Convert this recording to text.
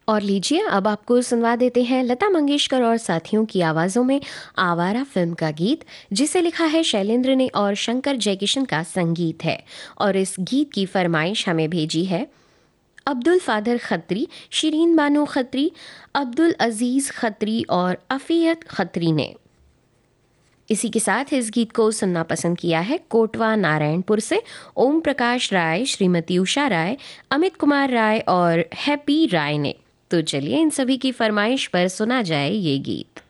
और लीजिए अब आपको सुनवा देते हैं लता मंगेशकर और साथियों की आवाज़ों में आवारा फिल्म का गीत, जिसे लिखा है शैलेंद्र ने और शंकर जयकिशन का संगीत है। और इस गीत की फरमाइश हमें भेजी है अब्दुल फादर खत्री, शिरीन बानो खत्री, अब्दुल अजीज़ खत्री और अफियत खत्री ने। इसी के साथ इस गीत को सुनना पसंद किया है कोटवा नारायणपुर से ओम प्रकाश राय, श्रीमती उषा राय, अमित कुमार राय और हैप्पी राय ने। तो चलिए इन सभी की फरमाइश पर सुना जाए ये गीत।